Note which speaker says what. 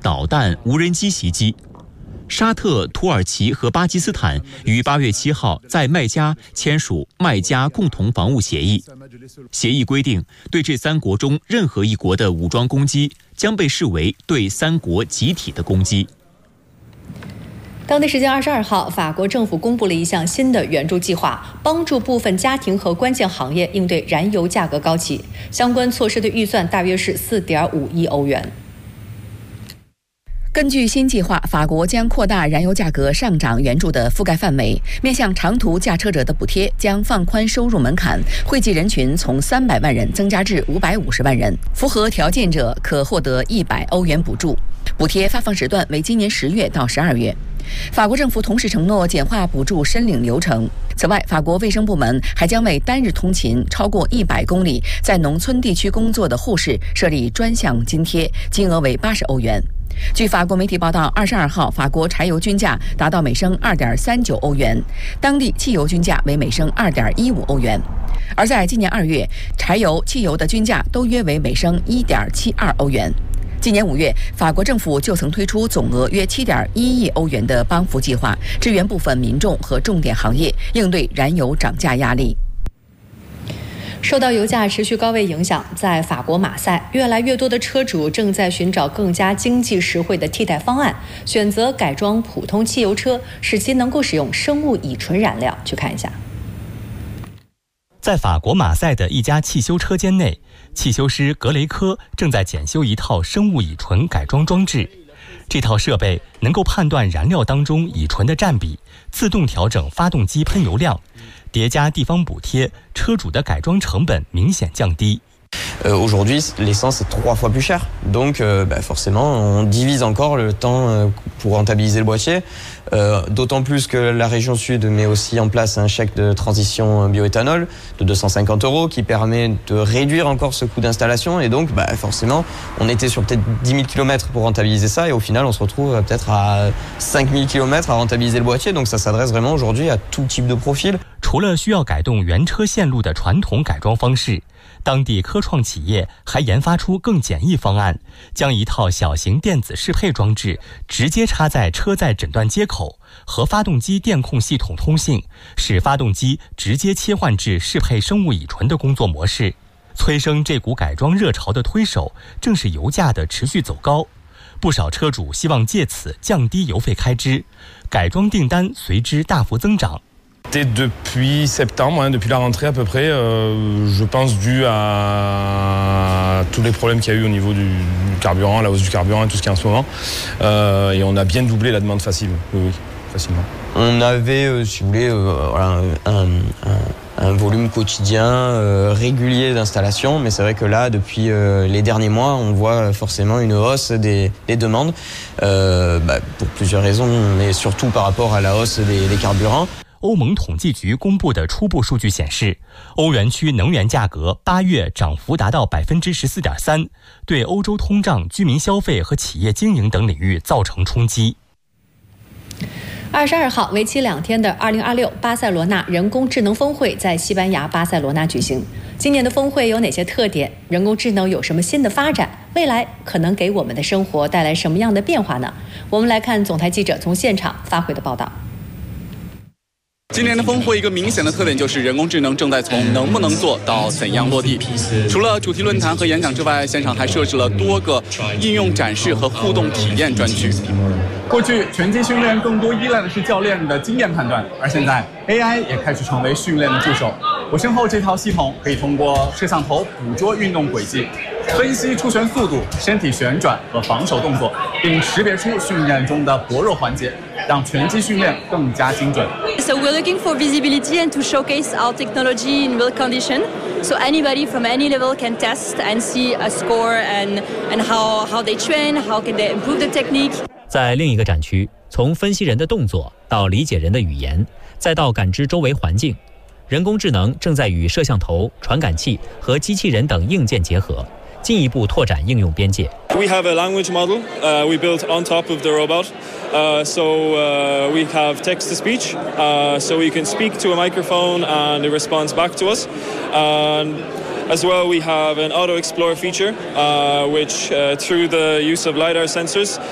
Speaker 1: 导弹、无人机袭击。沙特、土耳其和巴基斯坦于8月7号在麦加签署麦加共同防务协议。协议规定，对这3国中任何一国的武装攻击将被视为对3国集体的攻击。
Speaker 2: 当地时间22号，法国政府公布了一项新的援助计划，帮助部分家庭和关键行业应对燃油价格高企。相关措施的预算大约是4.5亿欧元。根据新计划，法国将扩大燃油价格上涨援助的覆盖范围，面向长途驾车者的补贴将放宽收入门槛，惠及人群从300万人增加至550万人，符合条件者可获得100欧元补助。补贴发放时段为今年10月到12月。法国政府同时承诺简化补助申领流程。此外，法国卫生部门还将为单日通勤超过100公里在农村地区工作的护士设立专项津贴，金额为80欧元。据法国媒体报道，22号法国柴油均价达到每升2.39欧元，当地汽油均价为每升2.15欧元。而在今年2月，柴油、汽油的均价都约为每升1.72欧元。今年5月，法国政府就曾推出总额约7.1亿欧元的帮扶计划，支援部分民众和重点行业，应对燃油涨价压力。受到油价持续高位影响，在法国马赛，越来越多的车主正在寻找更加经济实惠的替代方案，选择改装普通汽油车，使其能够使用生物乙醇燃料。去看一下。
Speaker 3: 在法国马赛的一家汽修车间内，汽修师格雷科正在检修一套生物乙醇改装装置。这套设备能够判断燃料当中乙醇的占比，自动调整发动机喷油量，叠加地方补贴，车主的改装成本明显降低。
Speaker 4: Aujourd'hui, l'essence est 3 fois plus chère. Donc, forcément, on divise encore le temps pour rentabiliser le boîtier. D'autant plus que la région Sud met aussi en place un chèque de transition bioéthanol de 250 € qui permet de réduire encore ce coût d'installation. Et donc, forcément, on était sur peut-être 10 000 km pour rentabiliser ça. Et au final, on se retrouve peut-être à 5 000 km à rentabiliser le boîtier. Donc, ça s'adresse vraiment aujourd'hui à tout type de profil.
Speaker 3: 除了需要改动原车线路的传统改装方式，当地科创企业还研发出更简易方案，将一套小型电子适配装置直接插在车载诊断接口，和发动机电控系统通信，使发动机直接切换至适配生物乙醇的工作模式。催生这股改装热潮的推手，正是油价的持续走高。不少车主希望借此降低油费开支，改装订单随之大幅增长。
Speaker 5: Depuis septembre, depuis la rentrée à peu près, je pense dû à tous les problèmes qu'il y a eu au niveau du carburant, la hausse du carburant et tout ce qu'il y a en ce moment. Et on a bien doublé la demande facile, oui, facilement.
Speaker 4: On avait, si vous voulez, un volume quotidien régulier d'installation, mais c'est vrai que là, depuis les derniers mois, on voit forcément une hausse des demandes, pour plusieurs raisons, mais surtout par rapport à la hausse des carburants.
Speaker 3: 欧盟统计局公布的初步数据显示，欧元区能源价格8月涨幅达到 14.3%， 对欧洲通胀、居民消费和企业经营等领域造成冲击。
Speaker 2: 22号，为期2天的2026巴塞罗那人工智能峰会在西班牙巴塞罗那举行。今年的峰会有哪些特点？人工智能有什么新的发展？未来可能给我们的生活带来什么样的变化呢？我们来看总台记者从现场发回的报道。
Speaker 6: 今年的峰会一个明显的特点就是人工智能正在从能不能做到怎样落地。除了主题论坛和演讲之外，现场还设置了多个应用展示和互动体验专区。过去拳击训练更多依赖的是教练的经验判断，而现在 AI 也开始成为训练的助手。我身后这套系统可以通过摄像头捕捉运动轨迹，分析出拳速度、身体旋转和防守动作，并识别出训练中的薄弱环节，让拳击训练更加精准。
Speaker 7: So we're looking for visibility and to showcase our technology in real condition. So anybody from any level can test and see a score and how they train, how can they improve the technique.
Speaker 8: 在另一个展区，从分析人的动作到理解人的语言，再到感知周围环境，人工智能正在与摄像头、传感器和机器人等硬件结合，进一步拓展应用边界。
Speaker 9: We have a language model we built on top of the robot. So we have text-to-speech, so we can speak to a microphone and it responds back to us. As well, we have an auto-explore feature, which through the use of LiDAR sensors